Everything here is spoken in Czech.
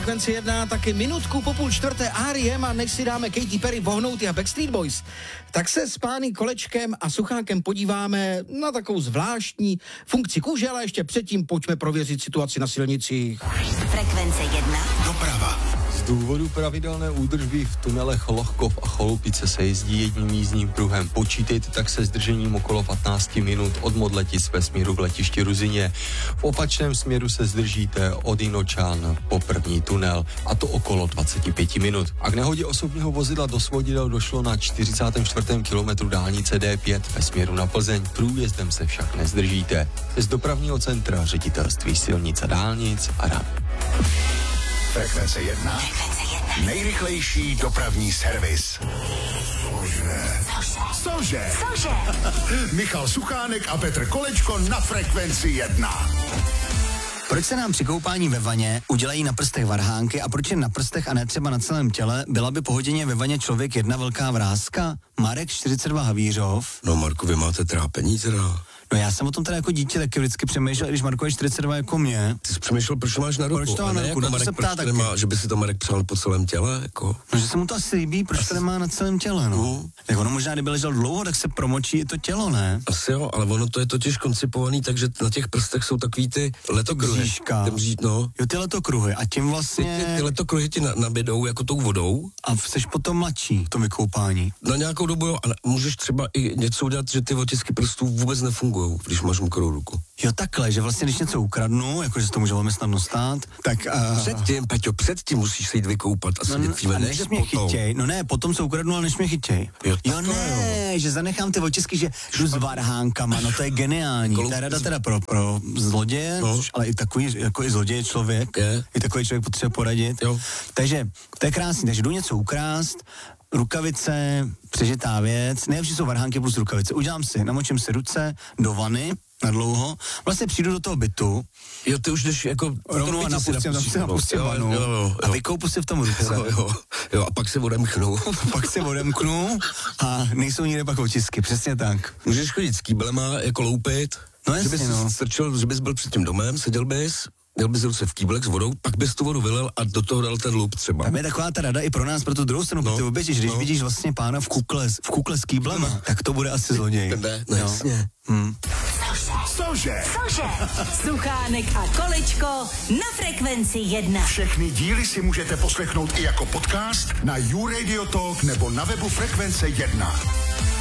Frekvenci 1, taky minutku po 3:30 R.E.M. a než si dáme Katy Perry, Vohnouty a Backstreet Boys, tak se s pány Kolečkem a Suchákem podíváme na takovou zvláštní funkci kůže, ale ještě předtím pojďme prověřit situaci na silnicích. Frekvence 1. Doprava. Z důvodu pravidelné údržby v tunelech Lohkov a Cholupice se jezdí jedním jízdním pruhem. Počítejte tak se zdržením okolo 15 minut od Modletic ve směru k letišti Ruzyně. V opačném směru se zdržíte od Inočan po první tunel, a to okolo 25 minut. A k nehodě osobního vozidla do Svodidel došlo na 44. kilometru dálnice D5 ve směru na Plzeň. Průjezdem se však nezdržíte. Z dopravního centra Ředitelství silnic a dálnic a RAP. Frekvence 1. Nejrychlejší dopravní servis. Cože? Michal Suchánek a Petr Kolečko na Frekvenci 1. Proč se nám při koupání ve vaně udělají na prstech varhánky a proč je na prstech a ne třeba na celém těle? Byla by po hodině ve vaně člověk jedna velká vrázka? Marek 42 Havířov. No Marku, vy máte trápení teda. No já jsem o tom teda jako dítě taky vždycky přemýšlel, když Marko je 42 jako mě. Ty jsi přemýšlel, proč to máš na ruku? Proč to má na ruku? Jako Marek, se ptá taky. Nemá, že by si to Marek přál po celém těle, jako? No, že se mu to asi líbí, proč to nemá na celém těle, no. Tak ono možná, kdyby ležel dlouho, tak se promočí i to tělo, ne? Asi jo, ale ono to je totiž koncipovaný, takže na těch prstech jsou takový ty letokruhy. Jo, ty letokruhy a tím vlastně... Ty letokruhy ti nabědou jako tou vodou. A jseš potom mladší, to vykoupání. Na nějakou dobu jo, a můžeš třeba i něco udělat, že ty otisky prstů vůbec nefungují, když máš mokrou ruku. Jo, takhle, že vlastně když něco ukradnu, jakože se to může velmi snadno stát, tak... Předtím, Peťo, předtím musíš se jít vykoupat a sedět si než mě chytěj. No ne, potom se ukradnu, ale než mě chytěj. Jo, ne, že zanechám ty otisky, že jdu s varhánkama, no to je geniální. To je rada teda pro zloděje, ale i takový, jako i zloděj člověk, i takový člověk potřebuje poradit. Jo. Takže to je krásný, takže jdu něco ukrást, rukavice, přežitá věc, nejlepší jsou varhánky plus rukavice. Udělám si, namočím si ruce do vany na dlouho, vlastně přijdu do toho bytu. Jo, ty už jdeš jako... Rovnou a napustím vanu a vykoupu si v tom ruce. Jo, a pak se odemknu. A nejsou nikde pak otisky, přesně tak. Můžeš chodit s kýblema, jako loupit. No jasně, že bys byl před tím domem, seděl bys, měl bys ruce v kýblech s vodou, pak bys tu vodu vylil a do toho dal ten loup třeba. Tam je taková ta rada i pro nás, pro tu druhou stranu, pro ty oběti, že když vidíš vlastně pána v kukle s kýblema, tak to bude asi zloděj. No jasně. Cože? Suchánek a Kolečko na Frekvenci 1. Všechny díly si můžete poslechnout i jako podcast na YouRadio Talk nebo na webu Frekvence 1.